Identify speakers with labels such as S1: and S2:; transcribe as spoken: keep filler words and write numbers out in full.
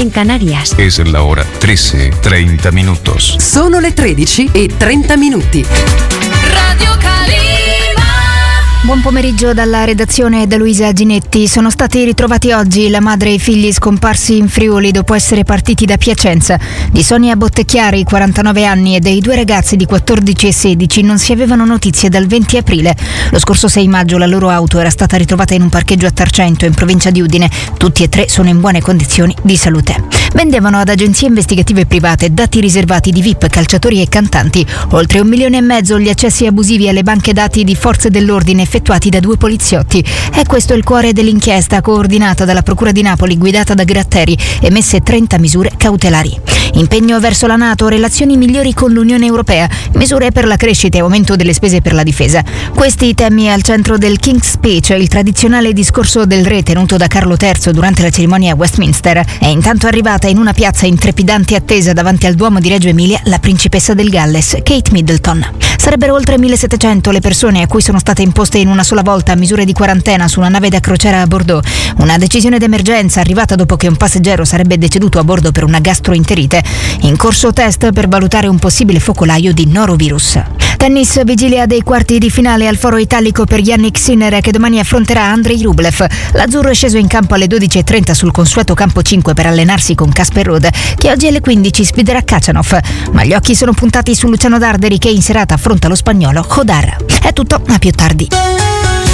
S1: en Canarias.
S2: Es la hora trece, treinta minutos.
S3: Sono le tredici e trenta minuti.
S4: Radio Calima.
S5: Buon pomeriggio dalla redazione da Luisa Ginetti. Sono stati ritrovati oggi la madre e i figli scomparsi in Friuli dopo essere partiti da Piacenza. Di Sonia Bottecchiari, quarantanove anni, e dei due ragazzi di quattordici e sedici non si avevano notizie dal venti aprile. Lo scorso sei maggio la loro auto era stata ritrovata in un parcheggio a Tarcento, in provincia di Udine. Tutti e tre sono in buone condizioni di salute. Vendevano ad agenzie investigative private dati riservati di V I P, calciatori e cantanti. Oltre un milione e mezzo gli accessi abusivi alle banche dati di forze dell'ordine effettuati da due poliziotti. È questo il cuore dell'inchiesta coordinata dalla Procura di Napoli, guidata da Gratteri, emesse trenta misure cautelari. Impegno verso la NATO, relazioni migliori con l'Unione Europea, misure per la crescita e aumento delle spese per la difesa. Questi i temi al centro del King's Speech, il tradizionale discorso del re tenuto da Carlo terzo durante la cerimonia a Westminster. È intanto arrivata in una piazza in trepidante attesa davanti al Duomo di Reggio Emilia la principessa del Galles, Kate Middleton. Sarebbero oltre millesettecento le persone a cui sono state imposte in una sola volta misure di quarantena su una nave da crociera a Bordeaux. Una decisione d'emergenza arrivata dopo che un passeggero sarebbe deceduto a bordo per una gastroenterite. In corso test per valutare un possibile focolaio di norovirus. Tennis, vigilia dei quarti di finale al Foro Italico per Jannik Sinner, che domani affronterà Andrei Rublev. L'azzurro è sceso in campo alle dodici e trenta sul consueto campo cinque per allenarsi con Casper Ruud, che oggi alle quindici sfiderà Khachanov. Ma gli occhi sono puntati su Luciano Darderi, che in serata affronta lo spagnolo Hodar. È tutto, a più tardi.